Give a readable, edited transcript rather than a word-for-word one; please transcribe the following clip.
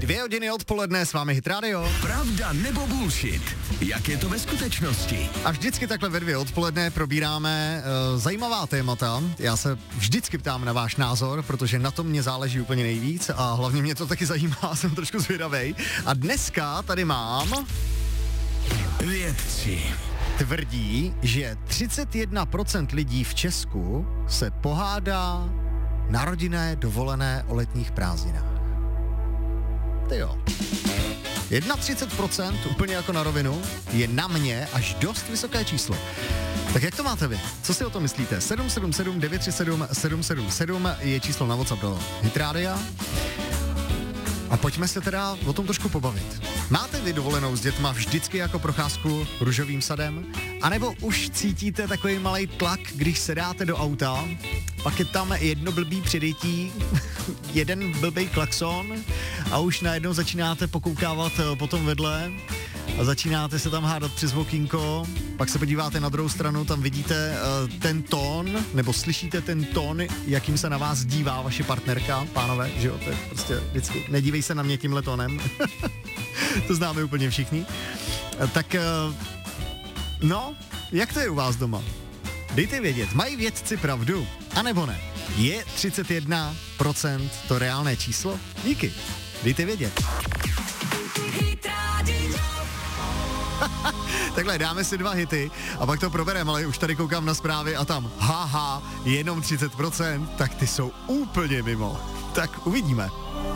2 hodiny odpoledne, s vámi Hit Radio. Pravda nebo bullshit? Jak je to ve skutečnosti? A vždycky takhle ve 2 odpoledne probíráme zajímavá témata. Já se vždycky ptám na váš názor, protože na tom mě záleží úplně nejvíc a hlavně mě to taky zajímá, jsem trošku zvědavej. A dneska tady mám... Vědci tvrdí, že 31% lidí v Česku se pohádá na rodinné dovolené o letních prázdninách. Ty jo. 31%, úplně jako na rovinu, je na mě až dost vysoké číslo. Tak jak to máte vy? Co si o tom myslíte? 777 937 777 je číslo na WhatsApp do Hit Rádia. A pojďme se teda o tom trošku pobavit. Máte vy dovolenou s dětma vždycky jako procházku růžovým sadem? A nebo už cítíte takový malej tlak, když sedáte do auta, pak je tam jedno blbý předjetí, jeden blbý klakson a už najednou začínáte pokoukávat potom vedle a začínáte se tam hádat přes okýnko, pak se podíváte na druhou stranu, tam vidíte ten tón, nebo slyšíte ten tón, jakým se na vás dívá vaše partnerka, pánové, že jo, to je prostě vždycky, nedívej se na mě tímhle tónem, to známe úplně všichni. Tak, no, jak to je u vás doma? Dejte vědět, mají vědci pravdu, anebo ne? Je 31% to reálné číslo? Díky, dejte vědět. Takhle, dáme si 2 hity a pak to probereme, ale už tady koukám na zprávy a tam, haha, jenom 30%, tak ty jsou úplně mimo. Tak uvidíme.